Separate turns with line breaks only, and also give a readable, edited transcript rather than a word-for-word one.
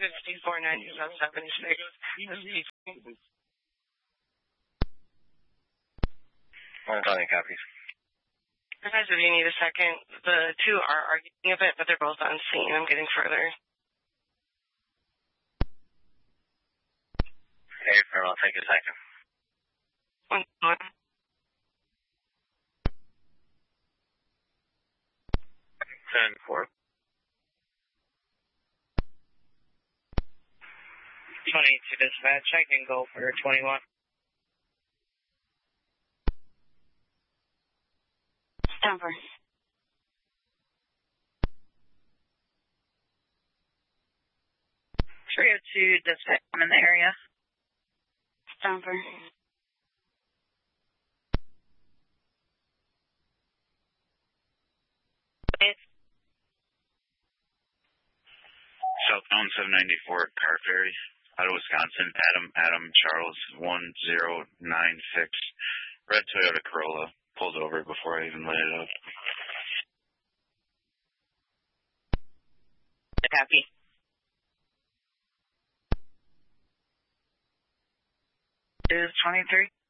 549076.
Calling copies.
Guys, if you need a second, the two are arguing a bit, but they're both on scene. I'm getting further.
Hey, firm, I'll take a second.
1.
10-4.
22 dispatch, I can go for 21.
Denver.
302 dispatch, I'm in the area.
Denver.
Southbound 794 car ferry out of Wisconsin. Adam Charles 1096. Red Toyota Corolla. Pulled over before I even lit it up.
Copy. Is 23.